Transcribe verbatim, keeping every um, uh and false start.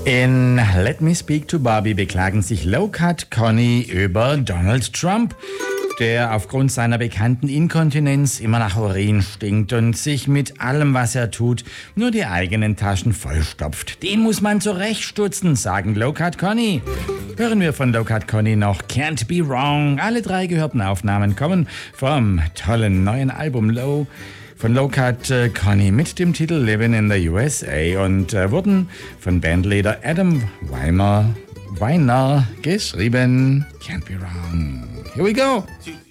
In Let Me Speak to Barbie beklagen sich Low-Cut Connie über Donald Trump, der aufgrund seiner bekannten Inkontinenz immer nach Urin stinkt und sich mit allem, was er tut, nur die eigenen Taschen vollstopft. Den muss man zurechtstutzen, sagen Low-Cut Connie. Hören wir von Low-Cut Connie noch Can't Be Wrong. Alle drei gehörten Aufnahmen kommen vom tollen neuen Album Low von Low-Cut äh, Connie mit dem Titel Living in the U S A und äh, wurden von Bandleader Adam Weiner, Weiner geschrieben. Can't Be Wrong. Here we go.